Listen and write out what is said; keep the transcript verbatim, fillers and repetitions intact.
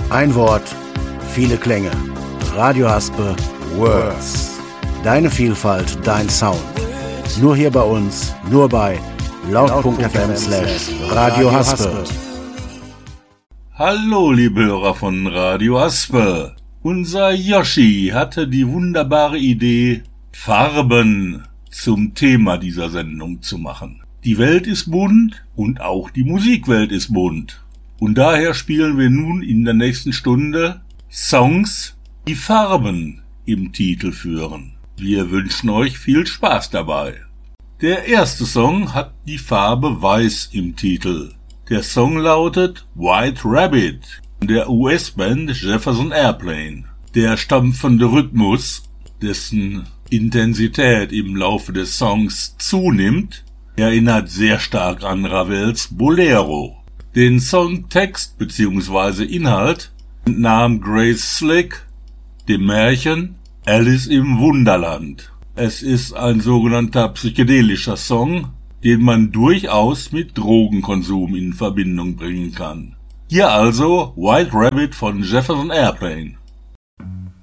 Ein Wort, viele Klänge. Radio Haspe Words. Deine Vielfalt, dein Sound. Nur hier bei uns, nur bei laut.fm slash Radio Haspe. Hallo, liebe Hörer von Radio Haspe. Unser Yoshi hatte die wunderbare Idee, Farben zum Thema dieser Sendung zu machen. Die Welt ist bunt und auch die Musikwelt ist bunt. Und daher spielen wir nun in der nächsten Stunde Songs, die Farben im Titel führen. Wir wünschen euch viel Spaß dabei. Der erste Song hat die Farbe Weiß im Titel. Der Song lautet White Rabbit der U S-Band Jefferson Airplane. Der stampfende Rhythmus, dessen Intensität im Laufe des Songs zunimmt, erinnert sehr stark an Ravels Bolero. Den Songtext bzw. Inhalt entnahm Grace Slick dem Märchen Alice im Wunderland. Es ist ein sogenannter psychedelischer Song, den man durchaus mit Drogenkonsum in Verbindung bringen kann. Hier also White Rabbit von Jefferson Airplane.